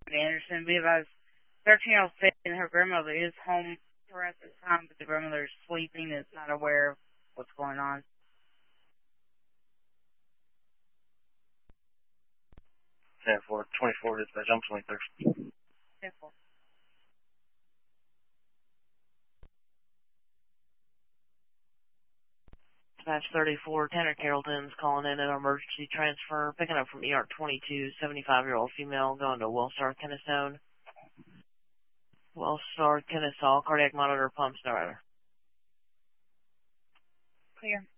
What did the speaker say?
Anderson. We have a 13-year-old and her grandmother is home for us at the time, but the grandmother is sleeping and is not aware of what's going on. 10-4, 24 dispatch, I'm 23rd. 10-4. Dispatch 34, Tanner Carrollton's calling in an emergency transfer, picking up from ER 22, 75-year-old female going to Wellstar, Kennesaw. Wellstar, Kennesaw, cardiac monitor, pumps, narrator. Clear.